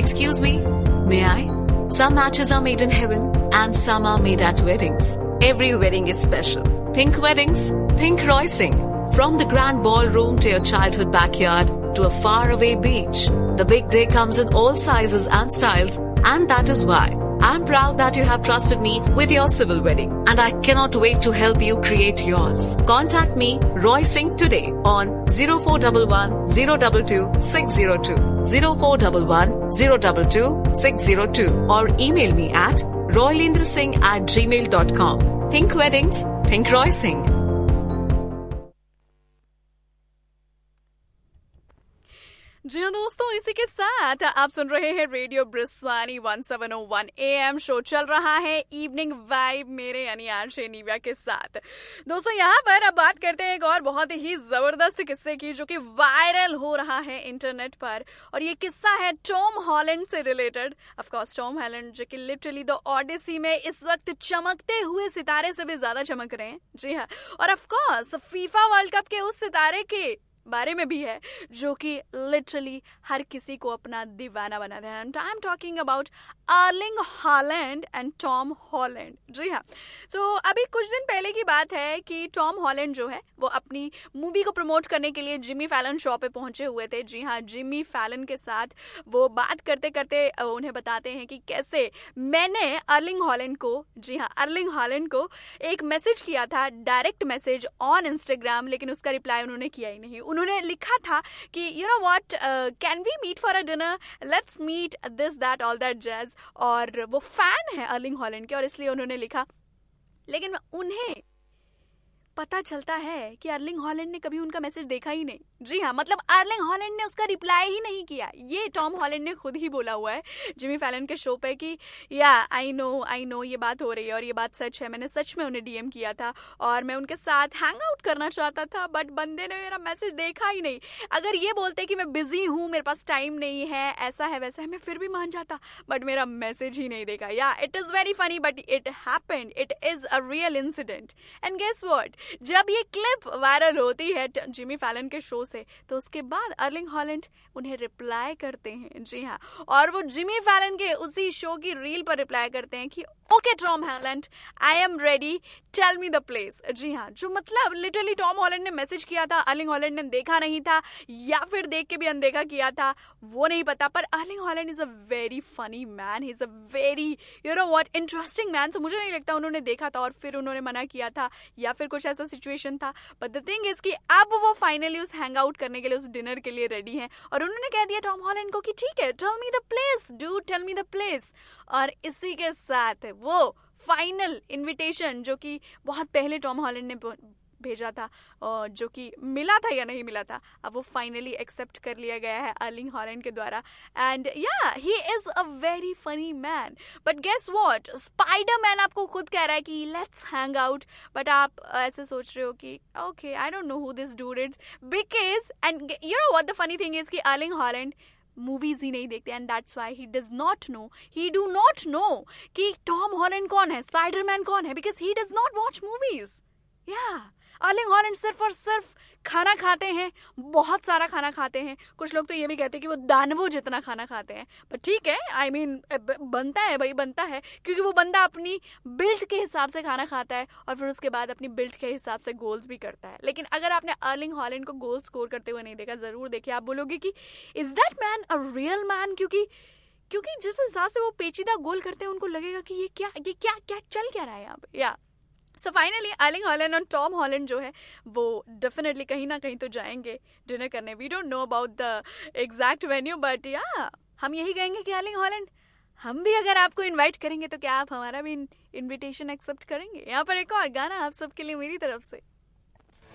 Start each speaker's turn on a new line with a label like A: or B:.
A: Excuse me, may I? Some matches are made in heaven and some are made at weddings. Every wedding is special. Think weddings, think Roy Singh. From the grand ballroom to your childhood backyard to a faraway beach, the big day comes in all sizes and styles, and that is why I'm proud that you have trusted me with your civil wedding, and I cannot wait to help you create yours. Contact me, Roy Singh, today on 0411 022 602, 0411 022 602, or email me at roylendrasingh@gmail.com. Think weddings, think Roy Singh.
B: जी हाँ दोस्तों, इसी के साथ आप सुन रहे हैं radio ब्रिस्वानी 1701 AM। Show चल रहा है इवनिंग वाइब मेरे यानी आरजे निव्या के साथ। दोस्तों यहाँ पर अब बात करते हैं एक और बहुत ही जबरदस्त किस्से की, जो कि वायरल हो रहा है इंटरनेट पर। और ये किस्सा है टॉम हॉलैंड से related. Of course Tom Holland जो कि लिटरली द ओडिसी में इस वक्त चमकते हुए सितारे से भी ज्यादा चमक रहे हैं। जी हाँ, और of course FIFA world cup के उस सितारे के बारे में भी है जो कि लिटरली हर किसी को अपना दीवाना बना देना। I am talking about Erling Haaland and Tom Holland. जी हाँ, तो अभी कुछ दिन पहले की बात है कि टॉम हॉलैंड जो है वो अपनी मूवी को प्रमोट करने के लिए जिमी फैलन शो पे पहुंचे हुए थे। जी हाँ, जिमी फैलन के साथ वो बात करते करते उन्हें बताते हैं कि कैसे मैंने अर्लिंग हॉलैंड को, जी हाँ, अर्लिंग हॉलैंड को एक मैसेज किया था, डायरेक्ट मैसेज ऑन इंस्टाग्राम, लेकिन उसका रिप्लाई उन्होंने किया ही नहीं। उन्होंने लिखा था कि you know what, can we meet for a dinner, let's meet, this that all that jazz. और वो फैन है अर्लिंग हॉलैंड के और इसलिए उन्होंने लिखा, लेकिन उन्हें पता चलता है कि अर्लिंग हॉलैंड ने कभी उनका मैसेज देखा ही नहीं। जी हाँ, मतलब अर्लिंग हॉलैंड ने उसका रिप्लाई ही नहीं किया। ये टॉम हॉलैंड ने खुद ही बोला हुआ है जिमी फैलन के शो पे कि या आई नो ये बात हो रही है और ये बात सच है, मैंने सच में उन्हें डीएम किया था और मैं उनके साथ हैंग आउट करना चाहता था, बट बंदे ने मेरा मैसेज देखा ही नहीं। अगर ये बोलते कि मैं बिजी हूँ, मेरे पास टाइम नहीं है, ऐसा है वैसा है, मैं फिर भी मान जाता, बट मेरा मैसेज ही नहीं देखा। या it is very funny but it happened, it is a real incident. And guess what, जब ये क्लिप वायरल होती है जिमी फैलन के शो से, तो उसके बाद अर्लिंग हॉलैंड उन्हें रिप्लाई करते हैं। जी हाँ, और वो जिमी फैलन के उसी शो की रील पर रिप्लाई करते हैं कि okay Tom Holland, I am ready, tell me the place. जी हाँ, जो मतलब लिटरली टॉम हॉलैंड ने मैसेज किया था, अर्लिंग हॉलैंड ने देखा नहीं था या फिर देख के भी अनदेखा किया था, वो नहीं पता। पर Erling Haaland is a very funny man, he is a very you know what interesting man. सो मुझे नहीं लगता उन्होंने देखा था और फिर उन्होंने मना किया था या फिर कुछ ऐसा सिचुएशन था। बट द थिंग इज कि अब वो फाइनली उस हैंग आउट करने के लिए, उस डिनर के लिए रेडी हैं और उन्होंने कह दिया टॉम हॉलैंड को कि ठीक है, tell me the place dude, tell me the place. और इसी के साथ वो फाइनल इनविटेशन जो कि बहुत पहले टॉम हॉलैंड ने भेजा था और जो कि मिला था या नहीं मिला था, अब वो फाइनली एक्सेप्ट कर लिया गया है अर्लिंग हॉलैंड के द्वारा। एंड या he is a very funny man. But guess what, Spiderman आपको खुद कह रहा है कि लेट्स हैंग आउट, बट आप ऐसे सोच रहे हो कि okay I don't know who this dude is, because and you know what the funny thing is कि अर्लिंग हॉलैंड मूवीज ही नहीं देखते and that's why he does not know, he do not know कि Tom Holland कौन है, Spiderman कौन है, because he does not watch movies. या Erling Haaland सिर्फ और सिर्फ खाना खाते हैं, बहुत सारा खाना खाते हैं। कुछ लोग तो ये भी कहते हैं कि वो दानवों जितना खाना खाते हैं, पर ठीक है, आई मीन बनता है भाई, बनता है, क्योंकि वो बंदा अपनी बिल्ड के हिसाब से खाना खाता है और फिर उसके बाद अपनी बिल्ड के हिसाब से गोल्स भी करता है। लेकिन अगर आपने अर्लिंग हॉलैंड को गोल स्कोर करते हुए नहीं देखा, जरूर देखिए। आप बोलोगे कि is that man a real man, क्योंकि जिस हिसाब से वो पेचीदा गोल करते हैं उनको लगेगा कि ये क्या चल क्या रहा है यहाँ पे। या सो फाइनली अर्लिंग हॉलैंड और टॉम हॉलैंड जो है वो डेफिनेटली कहीं ना कहीं तो जाएंगे डिनर करने। We don't know about the exact venue, but या हम यही कहेंगे कि अर्लिंग हॉलैंड, हम भी अगर आपको इनवाइट करेंगे तो क्या आप हमारा भी इनविटेशन एक्सेप्ट करेंगे। यहाँ पर एक और गाना आप सबके लिए मेरी तरफ से।